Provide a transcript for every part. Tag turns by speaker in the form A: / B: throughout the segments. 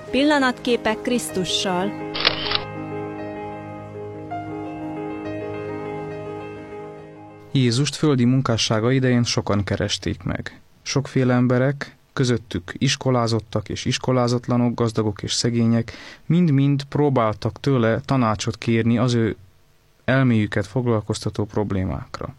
A: Pillanatképek Krisztussal.
B: Jézust földi munkássága idején sokan keresték meg. Sokféle emberek, közöttük iskolázottak és iskolázatlanok, gazdagok és szegények, mind-mind próbáltak tőle tanácsot kérni az ő elméjüket foglalkoztató problémákra.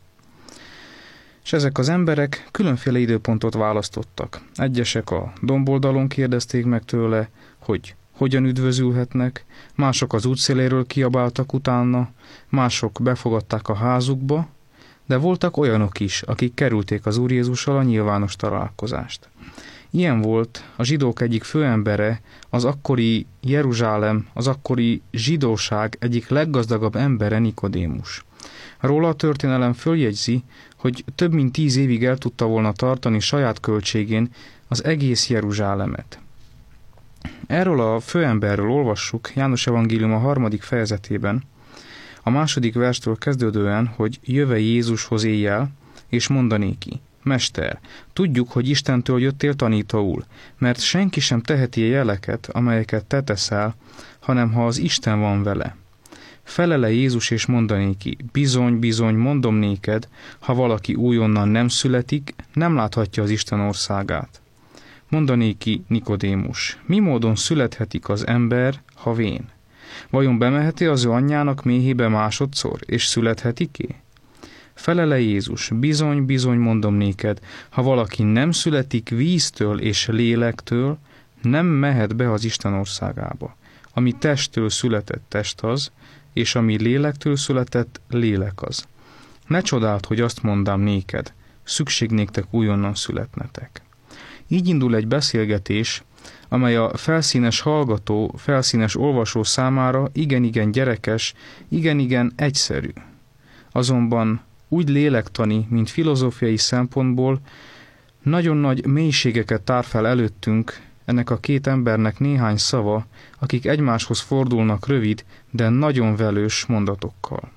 B: És ezek az emberek különféle időpontot választottak. Egyesek a domboldalon kérdezték meg tőle, hogy hogyan üdvözülhetnek, mások az útszéléről kiabáltak utána, mások befogadták a házukba, de voltak olyanok is, akik kerülték az Úr Jézussal a nyilvános találkozást. Ilyen volt a zsidók egyik főembere, az akkori Jeruzsálem, az akkori zsidóság egyik leggazdagabb embere, Nikodémus. Róla a történelem följegyzi, hogy több mint 10 évig el tudta volna tartani saját költségén az egész Jeruzsálemet. Erről a főemberről olvassuk János evangélium a 3. fejezetében, a 2. verstől kezdődően, hogy jöve Jézushoz éjjel, és mondanéki: Mester, tudjuk, hogy Istentől jöttél tanítóul, mert senki sem teheti a jeleket, amelyeket te teszel, hanem ha az Isten van vele. Felele Jézus és mondanéki: Bizony, bizony, mondom néked, ha valaki újonnan nem születik, nem láthatja az Isten országát. Mondanéki Nikodémus: Mi módon születhetik az ember, ha vén? Vajon bemeheti az ő anyjának méhébe másodszor, és születhetik-é? Felele Jézus: Bizony, bizony, mondom néked, ha valaki nem születik víztől és lélektől, nem mehet be az Isten országába. Ami testtől született, test az, és ami lélektől született, lélek az. Ne csodáld, hogy azt mondám néked, szükség néktek újonnan születnetek. Így indul egy beszélgetés, amely a felszínes hallgató, felszínes olvasó számára igen-igen gyerekes, igen-igen egyszerű. Azonban úgy lélektani, mint filozófiai szempontból nagyon nagy mélységeket tár fel előttünk ennek a két embernek néhány szava, akik egymáshoz fordulnak rövid, de nagyon velős mondatokkal.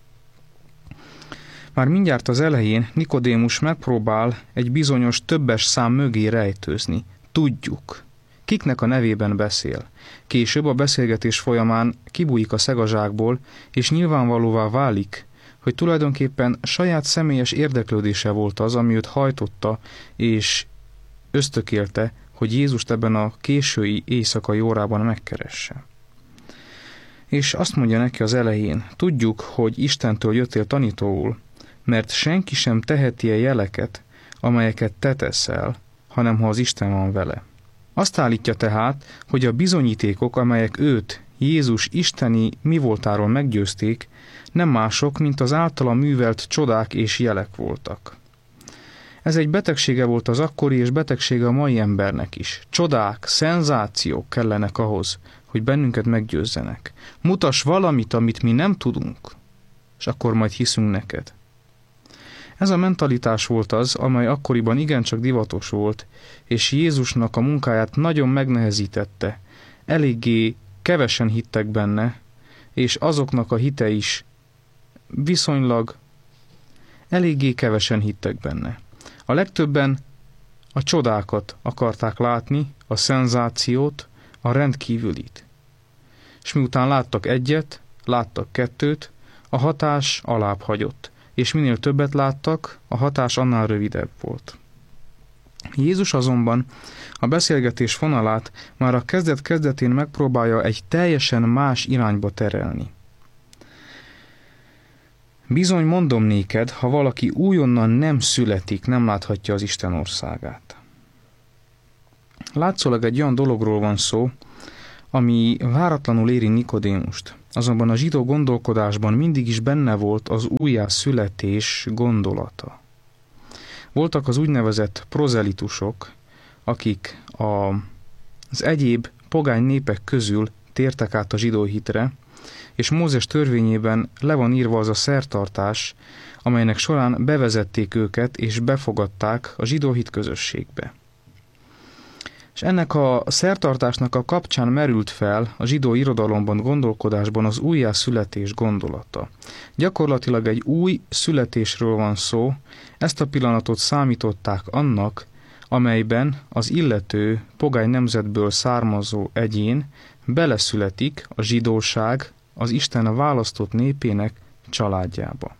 B: Már mindjárt az elején Nikodémus megpróbál egy bizonyos többes szám mögé rejtőzni. Tudjuk. Kiknek a nevében beszél. Később a beszélgetés folyamán kibújik a szegazsákból, és nyilvánvalóvá válik, hogy tulajdonképpen saját személyes érdeklődése volt az, ami őt hajtotta, és ösztökélte, hogy Jézust ebben a késői éjszakai órában megkeresse. És azt mondja neki az elején: Tudjuk, hogy Istentől jöttél tanítóul, mert senki sem teheti a jeleket, amelyeket te teszel, hanem ha az Isten van vele. Azt állítja tehát, hogy a bizonyítékok, amelyek őt, Jézus isteni mi voltáról meggyőzték, nem mások, mint az általa művelt csodák és jelek voltak. Ez egy betegsége volt az akkori, és betegsége a mai embernek is. Csodák, szenzációk kellenek ahhoz, hogy bennünket meggyőzzenek. Mutass valamit, amit mi nem tudunk, és akkor majd hiszünk neked. Ez a mentalitás volt az, amely akkoriban igencsak divatos volt, és Jézusnak a munkáját nagyon megnehezítette. Eléggé kevesen hittek benne, és azoknak a hite is viszonylag eléggé kevesen hittek benne. A legtöbben a csodákat akarták látni, a szenzációt, a rendkívülit. És miután láttak egyet, láttak kettőt, a hatás alább hagyott, és minél többet láttak, a hatás annál rövidebb volt. Jézus azonban a beszélgetés fonalát már a kezdet-kezdetén megpróbálja egy teljesen más irányba terelni. Bizony, mondom néked, ha valaki újonnan nem születik, nem láthatja az Isten országát. Látszólag egy olyan dologról van szó, ami váratlanul éri Nikodémust. Azonban a zsidó gondolkodásban mindig is benne volt az újjászületés gondolata. Voltak az úgynevezett prozelitusok, akik az egyéb pogány népek közül tértek át a zsidó hitre, és Mózes törvényében le van írva az a szertartás, amelynek során bevezették őket és befogadták a zsidó hit közösségbe. És ennek a szertartásnak a kapcsán merült fel a zsidó irodalomban, gondolkodásban az újjászületés gondolata. Gyakorlatilag egy új születésről van szó, ezt a pillanatot számították annak, amelyben az illető pogány nemzetből származó egyén beleszületik a zsidóság, az Isten választott népének családjába.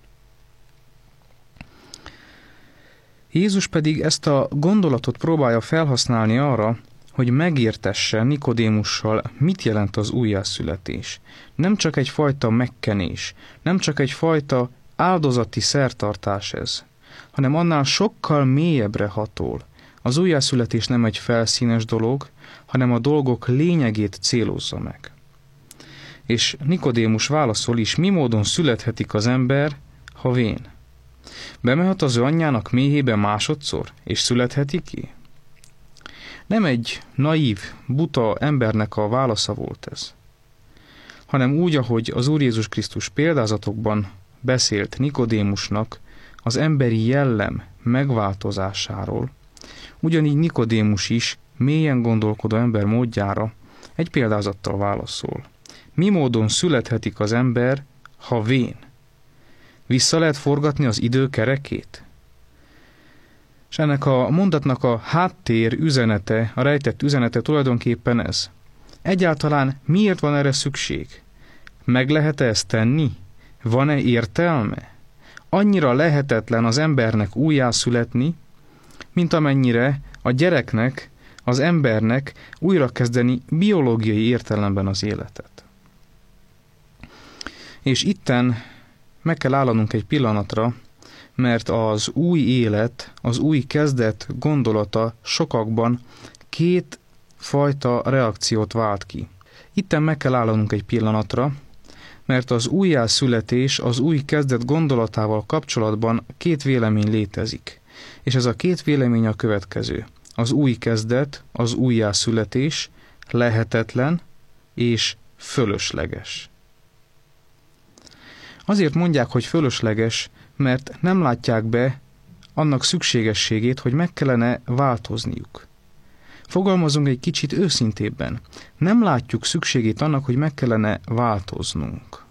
B: Jézus pedig ezt a gondolatot próbálja felhasználni arra, hogy megértesse Nikodémussal, mit jelent az újjászületés. Nem csak egyfajta megkenés, nem csak egyfajta áldozati szertartás ez, hanem annál sokkal mélyebbre hatol. Az újjászületés nem egy felszínes dolog, hanem a dolgok lényegét célozza meg. És Nikodémus válaszol is, mi módon születhetik az ember, ha vén? Bemehet az ő anyjának méhébe másodszor, és születheti ki? Nem egy naív, buta embernek a válasza volt ez, hanem úgy, ahogy az Úr Jézus Krisztus példázatokban beszélt Nikodémusnak az emberi jellem megváltozásáról, ugyanígy Nikodémus is mélyen gondolkodó ember módjára egy példázattal válaszol. Mi módon születhetik az ember, ha vén? Vissza lehet forgatni az idő kerekét? És ennek a mondatnak a háttér üzenete, a rejtett üzenete tulajdonképpen ez. Egyáltalán miért van erre szükség? Meg lehet-e ezt tenni? Van-e értelme? Annyira lehetetlen az embernek újjászületni, mint amennyire a gyereknek, az embernek újrakezdeni biológiai értelemben az életet. És itten meg kell állanunk egy pillanatra, mert az új élet, az új kezdet gondolata sokakban két fajta reakciót vált ki. Itten meg kell állanunk egy pillanatra, mert az újjászületés, az új kezdet gondolatával kapcsolatban két vélemény létezik. És ez a két vélemény a következő. Az új kezdet, az újjászületés lehetetlen és fölösleges. Azért mondják, hogy fölösleges, mert nem látják be annak szükségességét, hogy meg kellene változniuk. Fogalmazunk egy kicsit őszintébben. Nem látjuk szükségét annak, hogy meg kellene változnunk.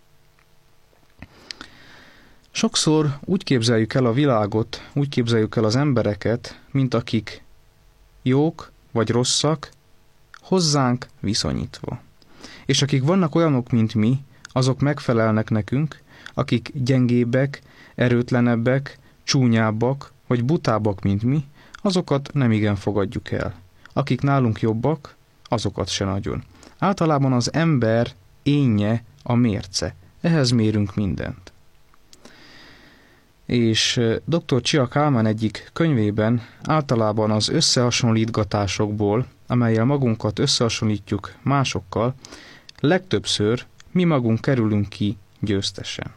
B: Sokszor úgy képzeljük el a világot, úgy képzeljük el az embereket, mint akik jók vagy rosszak, hozzánk viszonyítva. És akik vannak olyanok, mint mi, azok megfelelnek nekünk, akik gyengébbek, erőtlenebbek, csúnyábbak vagy butábbak, mint mi, azokat nem igen fogadjuk el. Akik nálunk jobbak, azokat se nagyon. Általában az ember énje a mérce. Ehhez mérünk mindent. És dr. Chia Kálmán egyik könyvében általában az összehasonlítgatásokból, amellyel magunkat összehasonlítjuk másokkal, legtöbbször mi magunk kerülünk ki győztesen.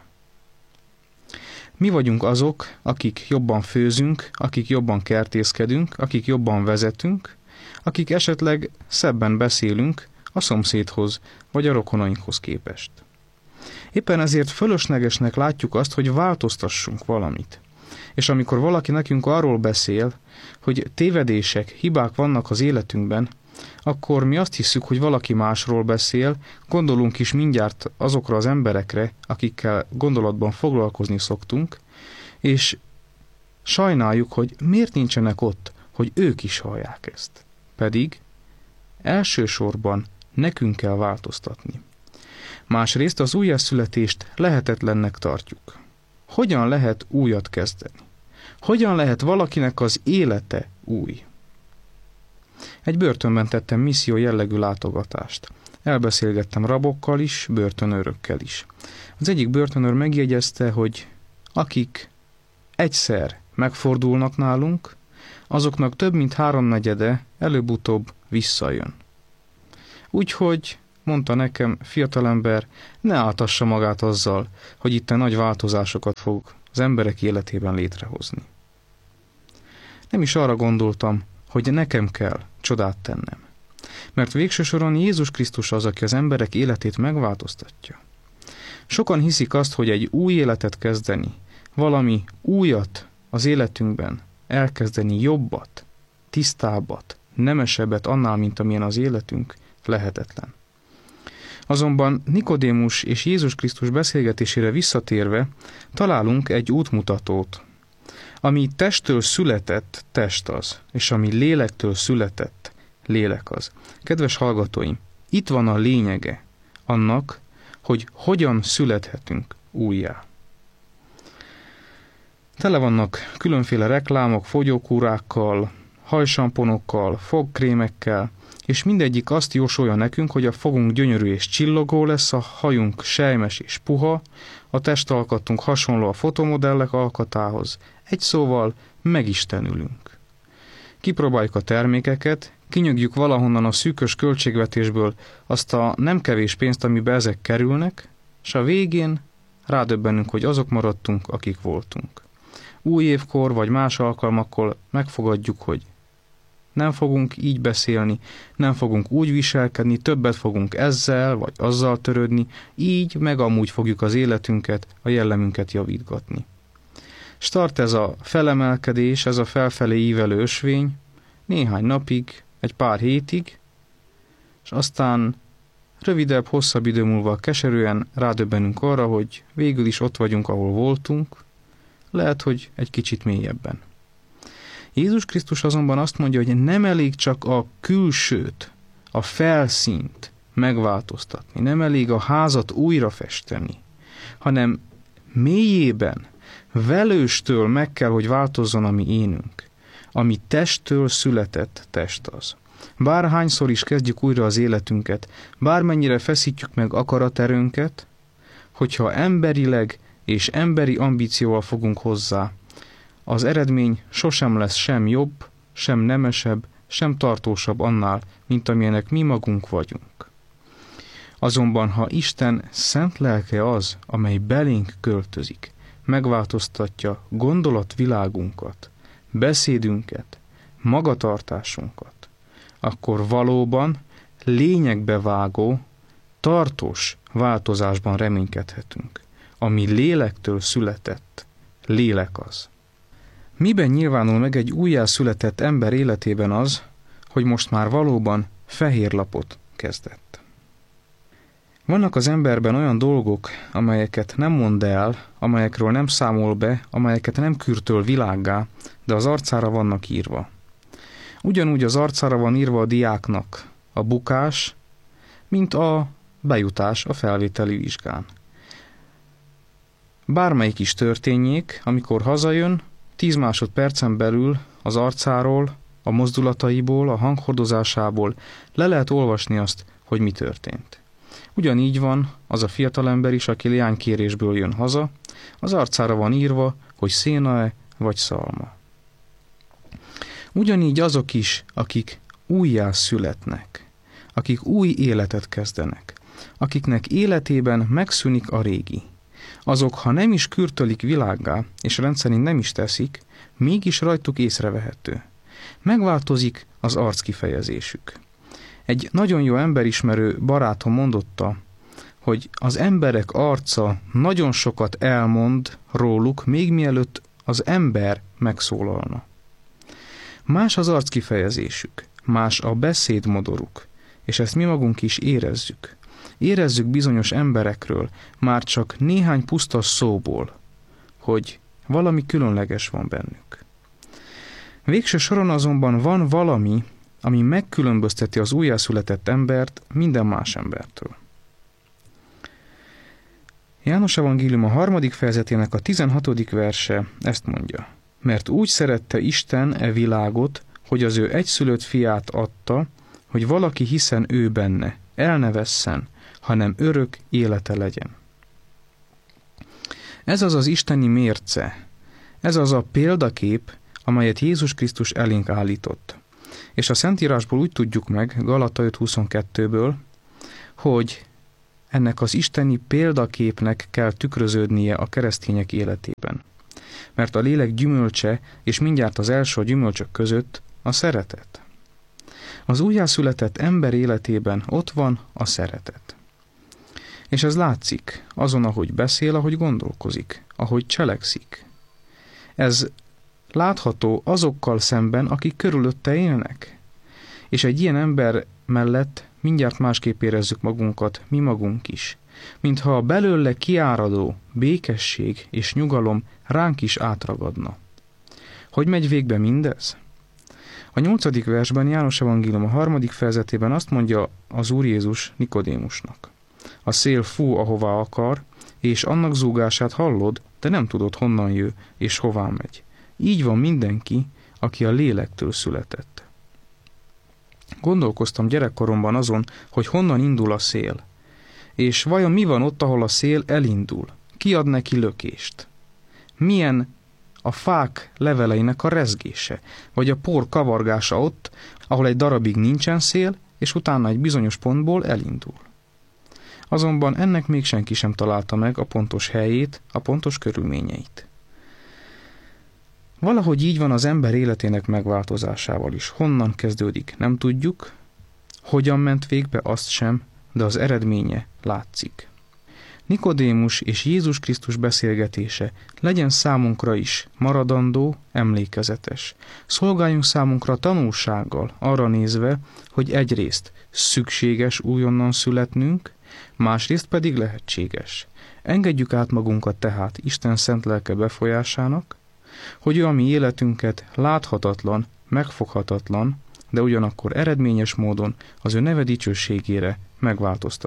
B: Mi vagyunk azok, akik jobban főzünk, akik jobban kertészkedünk, akik jobban vezetünk, akik esetleg szebben beszélünk a szomszédhoz vagy a rokonainkhoz képest. Éppen ezért fölöslegesnek látjuk azt, hogy változtassunk valamit. És amikor valaki nekünk arról beszél, hogy tévedések, hibák vannak az életünkben, akkor mi azt hiszük, hogy valaki másról beszél, gondolunk is mindjárt azokra az emberekre, akikkel gondolatban foglalkozni szoktunk, és sajnáljuk, hogy miért nincsenek ott, hogy ők is hallják ezt. Pedig elsősorban nekünk kell változtatni. Másrészt az újjászületést lehetetlennek tartjuk. Hogyan lehet újat kezdeni? Hogyan lehet valakinek az élete új? Egy börtönben tettem misszió jellegű látogatást. Elbeszélgettem rabokkal is, börtönőrökkel is. Az egyik börtönőr megjegyezte, hogy akik egyszer megfordulnak nálunk, azoknak több mint 3/4 előbb-utóbb visszajön. Úgyhogy, mondta nekem, fiatalember, ne áltassa magát azzal, hogy itt nagy változásokat fog az emberek életében létrehozni. Nem is arra gondoltam, hogy nekem kell csodát tennem. Mert végső soron Jézus Krisztus az, aki az emberek életét megváltoztatja. Sokan hiszik azt, hogy egy új életet kezdeni, valami újat az életünkben elkezdeni, jobbat, tisztábbat, nemesebbet annál, mint amilyen az életünk, lehetetlen. Azonban Nikodémus és Jézus Krisztus beszélgetésére visszatérve találunk egy útmutatót, Ami testtől született, test az, és ami lélektől született, lélek az. Kedves hallgatóim, itt van a lényege annak, hogy hogyan születhetünk újjá. Tele vannak különféle reklámok, fogyókúrákkal, hajsamponokkal, fogkrémekkel, és mindegyik azt jósolja nekünk, hogy a fogunk gyönyörű és csillogó lesz, a hajunk selymes és puha, a testalkatunk hasonló a fotomodellek alkatához. Egy szóval megistenülünk. Kipróbáljuk a termékeket, kinyögjük valahonnan a szűkös költségvetésből azt a nem kevés pénzt, amibe ezek kerülnek, és a végén rádöbbenünk, hogy azok maradtunk, akik voltunk. Új évkor vagy más alkalmakkor megfogadjuk, hogy nem fogunk így beszélni, nem fogunk úgy viselkedni, többet fogunk ezzel vagy azzal törődni, így meg amúgy fogjuk az életünket, a jellemünket javítgatni. Start ez a felemelkedés, ez a felfelé ívelő ösvény, néhány napig, egy pár hétig, és aztán rövidebb, hosszabb idő múlva keserűen rádöbbenünk arra, hogy végül is ott vagyunk, ahol voltunk, lehet, hogy egy kicsit mélyebben. Jézus Krisztus azonban azt mondja, hogy nem elég csak a külsőt, a felszínt megváltoztatni, nem elég a házat újra festeni, hanem mélyében, velőstől meg kell, hogy változzon a mi énünk. Ami testtől született, test az. Bárhányszor is kezdjük újra az életünket, bármennyire feszítjük meg akaraterőnket, hogyha emberileg és emberi ambícióval fogunk hozzá, az eredmény sosem lesz sem jobb, sem nemesebb, sem tartósabb annál, mint amilyenek mi magunk vagyunk. Azonban, ha Isten szent lelke az, amely belénk költözik, megváltoztatja gondolatvilágunkat, beszédünket, magatartásunkat, akkor valóban lényegbe vágó, tartós változásban reménykedhetünk. Ami lélektől született, lélek az. Miben nyilvánul meg egy újjászületett ember életében az, hogy most már valóban fehér lapot kezdett? Vannak az emberben olyan dolgok, amelyeket nem mond el, amelyekről nem számol be, amelyeket nem kürtöl világgá, de az arcára vannak írva. Ugyanúgy az arcára van írva a diáknak a bukás, mint a bejutás a felvételi vizsgán. Bármelyik is történjék, amikor hazajön, 10 másodpercen belül az arcáról, a mozdulataiból, a hanghordozásából le lehet olvasni azt, hogy mi történt. Ugyanígy van az a fiatalember is, aki leánykérésből jön haza, az arcára van írva, hogy széna-e vagy szalma. Ugyanígy azok is, akik újjá születnek, akik új életet kezdenek, akiknek életében megszűnik a régi. Azok, ha nem is kürtölik világgá, és rendszerint nem is teszik, mégis rajtuk észrevehető. Megváltozik az arckifejezésük. Egy nagyon jó emberismerő barátom mondotta, hogy az emberek arca nagyon sokat elmond róluk, még mielőtt az ember megszólalna. Más az arckifejezésük, más a beszédmodoruk, és ezt mi magunk is érezzük. Érezzük bizonyos emberekről, már csak néhány puszta szóból, hogy valami különleges van bennük. Végső soron azonban van valami, ami megkülönbözteti az újjászületett embert minden más embertől. János Evangélium a 3. fejezetének a 16. verse ezt mondja: mert úgy szerette Isten e világot, hogy az ő egyszülött fiát adta, hogy valaki hiszen ő benne, el ne vesszen, hanem örök élete legyen. Ez az az isteni mérce, ez az a példakép, amelyet Jézus Krisztus elénk állított. És a Szentírásból úgy tudjuk meg, Galata 5.22-ből, hogy ennek az isteni példaképnek kell tükröződnie a keresztények életében. Mert a lélek gyümölcse, és mindjárt az első a gyümölcsök között a szeretet. Az újjászületett ember életében ott van a szeretet. És ez látszik azon, ahogy beszél, ahogy gondolkozik, ahogy cselekszik. Ez látható azokkal szemben, akik körülötte élnek. És egy ilyen ember mellett mindjárt másképp érezzük magunkat, mi magunk is. Mintha a belőle kiáradó békesség és nyugalom ránk is átragadna. Hogy megy végbe mindez? A 8. versben János evangélium a 3. fejezetében azt mondja az Úr Jézus Nikodémusnak: a szél fúj, ahová akar, és annak zúgását hallod, de nem tudod, honnan jön és hová megy. Így van mindenki, aki a lélektől született. Gondolkoztam gyerekkoromban azon, hogy honnan indul a szél, és vajon mi van ott, ahol a szél elindul? Ki ad neki lökést? Milyen a fák leveleinek a rezgése, vagy a por kavargása ott, ahol egy darabig nincsen szél, és utána egy bizonyos pontból elindul. Azonban ennek még senki sem találta meg a pontos helyét, a pontos körülményeit. Valahogy így van az ember életének megváltozásával is. Honnan kezdődik, nem tudjuk, hogyan ment végbe, azt sem, de az eredménye látszik. Nikodémus és Jézus Krisztus beszélgetése legyen számunkra is maradandó, emlékezetes. Szolgáljunk számunkra tanulsággal, arra nézve, hogy egyrészt szükséges újonnan születnünk, másrészt pedig lehetséges. Engedjük át magunkat tehát Isten szent lelke befolyásának, hogy ő a mi életünket láthatatlan, megfoghatatlan, de ugyanakkor eredményes módon az ő neve dicsőségére megváltoztassa.